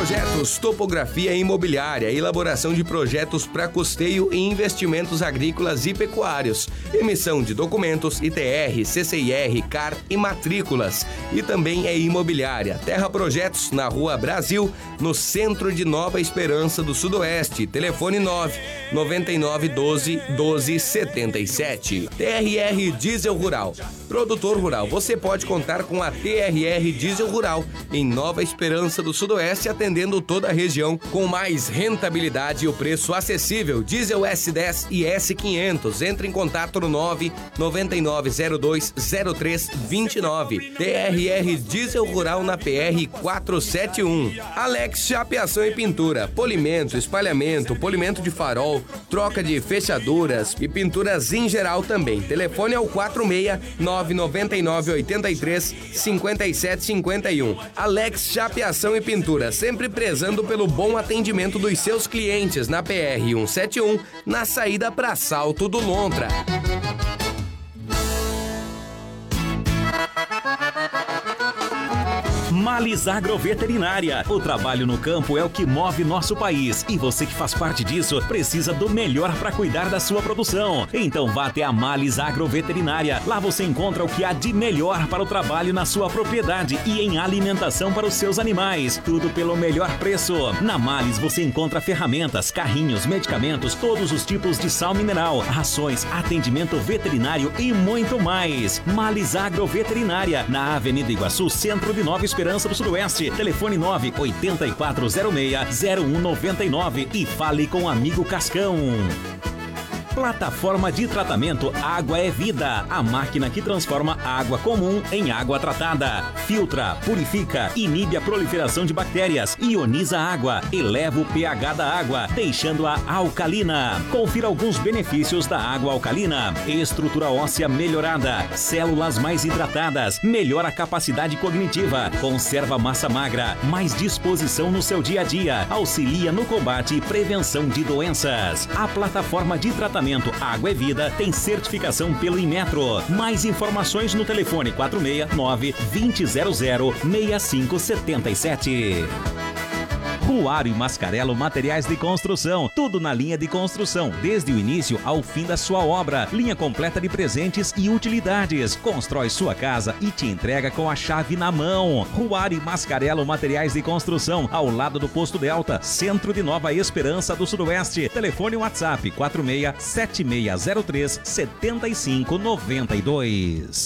Projetos, topografia imobiliária, elaboração de projetos para custeio e investimentos agrícolas e pecuários, emissão de documentos, ITR, CCIR, CAR e matrículas. E também é imobiliária. Terra Projetos, na Rua Brasil, no centro de Nova Esperança do Sudoeste. Telefone 99912-1277. TRR Diesel Rural. Produtor rural, você pode contar com a TRR Diesel Rural em Nova Esperança do Sudoeste, atendendo toda a região com mais rentabilidade e o preço acessível. Diesel S10 e S500. Entre em contato no 999020329. TRR Diesel Rural na PR 471. Alex Chapeação e Pintura. Polimento, espalhamento, polimento de farol, troca de fechaduras e pinturas em geral também. Telefone é o 469-9983-5751. Alex Chapeação e Pintura, sempre prezando pelo bom atendimento dos seus clientes na PR 171, na saída para Salto do Lontra. Males Agroveterinária. O trabalho no campo é o que move nosso país e você que faz parte disso precisa do melhor para cuidar da sua produção. Então vá até a Males Agroveterinária. Lá você encontra o que há de melhor para o trabalho na sua propriedade e em alimentação para os seus animais. Tudo pelo melhor preço. Na Males você encontra ferramentas, carrinhos, medicamentos, todos os tipos de sal mineral, rações, atendimento veterinário e muito mais. Males Agroveterinária, na Avenida Iguaçu, centro de Nova Esperança do Sudoeste. Telefone 98406-0199 e fale com o amigo Cascão. Plataforma de tratamento Água é Vida. A máquina que transforma água comum em água tratada. Filtra, purifica, inibe a proliferação de bactérias, ioniza a água, eleva o pH da água, deixando-a alcalina. Confira alguns benefícios da água alcalina: estrutura óssea melhorada, células mais hidratadas, melhora a capacidade cognitiva, conserva massa magra, mais disposição no seu dia a dia, auxilia no combate e prevenção de doenças. A plataforma de tratamento Água é Vida tem certificação pelo Inmetro. Mais informações no telefone 469-2000-6577. Ruário e Mascarello Materiais de Construção. Tudo na linha de construção, desde o início ao fim da sua obra. Linha completa de presentes e utilidades. Constrói sua casa e te entrega com a chave na mão. Ruário e Mascarello Materiais de Construção, ao lado do Posto Delta, centro de Nova Esperança do Sudoeste. Telefone WhatsApp 46-7603-7592.